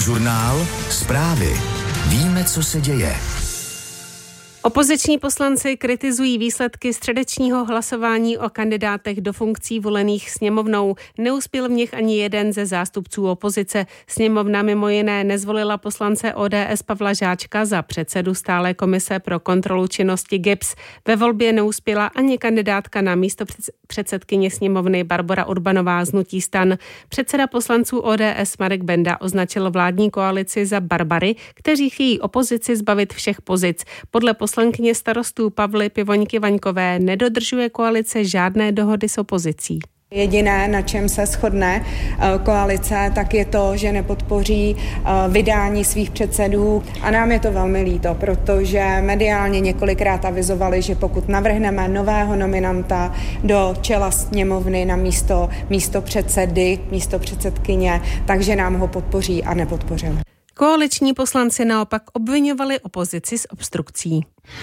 Radiožurnál, zprávy. Víme, co se děje. Opoziční poslanci kritizují výsledky středečního hlasování o kandidátech do funkcí volených sněmovnou. Neuspěl v nich ani jeden ze zástupců opozice. Sněmovna mimo jiné nezvolila poslance ODS Pavla Žáčka za předsedu stálé komise pro kontrolu činnosti GIBS. Ve volbě neuspěla ani kandidátka na místo předsedkyně sněmovny Barbora Urbanová z hnutí STAN. Předseda poslanců ODS Marek Benda označil vládní koalici za barbary, kteří chtějí opozici zbavit všech pozic. Podle poslankyně Starostů Pavly Pivoňky-Vaňkové nedodržuje koalice žádné dohody s opozicí. Jediné, na čem se shodne koalice, tak je to, že nepodpoří vydání svých předsedů. A nám je to velmi líto, protože mediálně několikrát avizovali, že pokud navrhneme nového nominanta do čela sněmovny na místo předsedy, místo předsedkyně, takže nám ho podpoří a nepodpořili. Koaliční poslanci naopak obviňovali opozici z obstrukcí.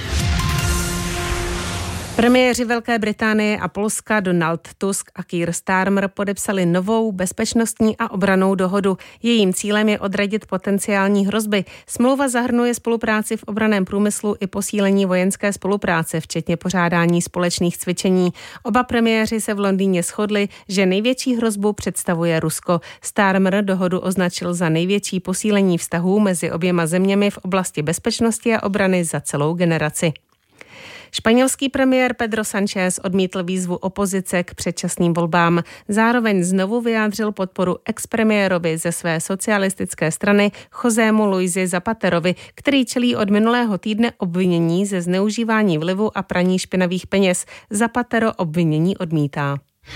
Premiéři Velké Británie a Polska Donald Tusk a Keir Starmer podepsali novou bezpečnostní a obrannou dohodu. Jejím cílem je odradit potenciální hrozby. Smlouva zahrnuje spolupráci v obranném průmyslu i posílení vojenské spolupráce, včetně pořádání společných cvičení. Oba premiéři se v Londýně shodli, že největší hrozbu představuje Rusko. Starmer dohodu označil za největší posílení vztahů mezi oběma zeměmi v oblasti bezpečnosti a obrany za celou generaci. Španělský premiér Pedro Sánchez odmítl výzvu opozice k předčasným volbám. Zároveň znovu vyjádřil podporu expremiérovi ze své socialistické strany Josému Luisi Zapaterovi, který čelí od minulého týdne obvinění ze zneužívání vlivu a praní špinavých peněz. Zapatero obvinění odmítá.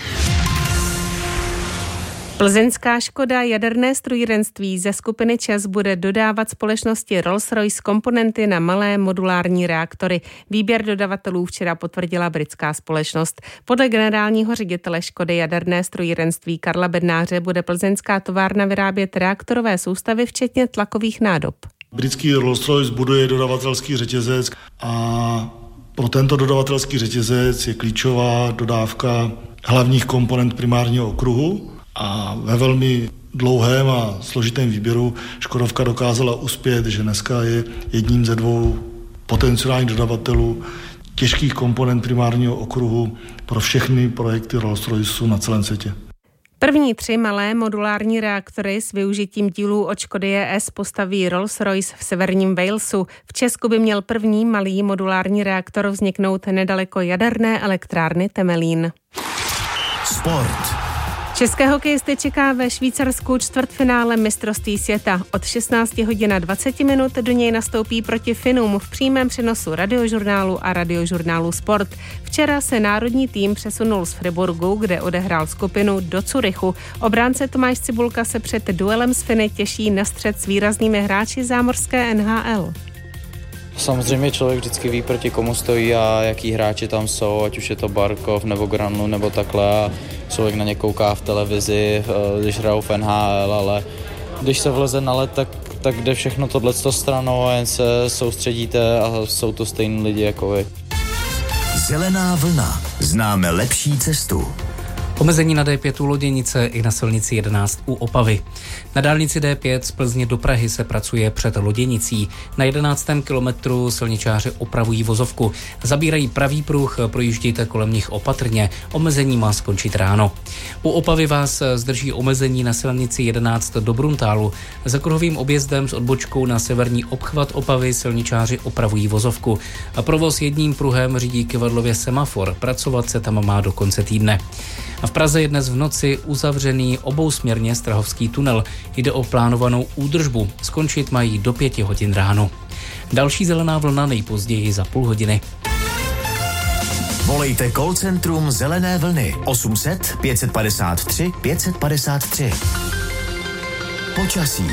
Plzeňská Škoda jaderné strojírenství ze skupiny ČEZ bude dodávat společnosti Rolls-Royce komponenty na malé modulární reaktory. Výběr dodavatelů včera potvrdila britská společnost. Podle generálního ředitele Škody jaderné strojírenství Karla Bednáře bude plzeňská továrna vyrábět reaktorové soustavy včetně tlakových nádob. Britský Rolls-Royce buduje dodavatelský řetězec a pro tento dodavatelský řetězec je klíčová dodávka hlavních komponent primárního okruhu. A ve velmi dlouhém a složitém výběru Škodovka dokázala uspět, že dneska je jedním ze dvou potenciálních dodavatelů těžkých komponent primárního okruhu pro všechny projekty Rolls-Royce na celém světě. První 3 malé modulární reaktory s využitím dílů od Škody ES postaví Rolls-Royce v severním Walesu. V Česku by měl první malý modulární reaktor vzniknout nedaleko jaderné elektrárny Temelín. Sport. České hokejisty čeká ve Švýcarsku čtvrtfinále mistrovství světa. Od 16 hodin a 20 minut do něj nastoupí proti Finům v přímém přenosu Radiožurnálu a Radiožurnálu Sport. Včera se národní tým přesunul z Friburgu, kde odehrál skupinu, do Curychu. Obránce Tomáš Cibulka se před duelem s Finy těší na střet s výraznými hráči zámořské NHL. Samozřejmě člověk vždycky ví, proti komu stojí a jaký hráči tam jsou, ať už je to Barkov nebo Granlu nebo takhle. A člověk na ně kouká v televizi, když hrajou v NHL, ale když se vleze na led, tak jde všechno tohleto stranou a jen se soustředíte a jsou to stejní lidi jako vy. Zelená vlna. Známe lepší cestu. Omezení na D5 u Loděnice i na silnici 11 u Opavy. Na dálnici D5 z Plzně do Prahy se pracuje před Loděnicí. Na 11. kilometru silničáři opravují vozovku. Zabírají pravý pruh, projíždějte kolem nich opatrně. Omezení má skončit ráno. U Opavy vás zdrží omezení na silnici 11 do Bruntálu. Za kruhovým objezdem s odbočkou na severní obchvat Opavy silničáři opravují vozovku. A provoz jedním pruhem řídí kyvadlově semafor. Pracovat se tam má do konce týdne. A v Praze je dnes v noci uzavřený obousměrně Strahovský tunel. Jde o plánovanou údržbu. Skončit mají do 5 hodin ráno. Další zelená vlna nejpozději za půl hodiny. Volejte call centrum Zelené vlny 800 553 553. Počasí.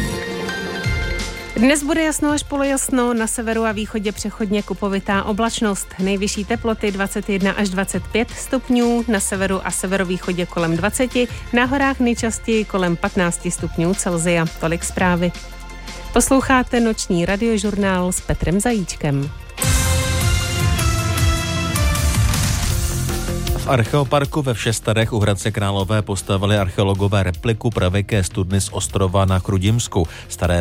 Dnes bude jasno až polojasno, na severu a východě přechodně kupovitá oblačnost. Nejvyšší teploty 21 až 25 stupňů, na severu a severovýchodě kolem 20, na horách nejčastěji kolem 15 stupňů Celsia. Tolik zprávy. Posloucháte noční radiožurnál s Petrem Zajíčkem. V archeoparku ve Všestadech u Hradce Králové postavili archeologové repliku pravěké studny z ostrova na Chrudimsku. Staré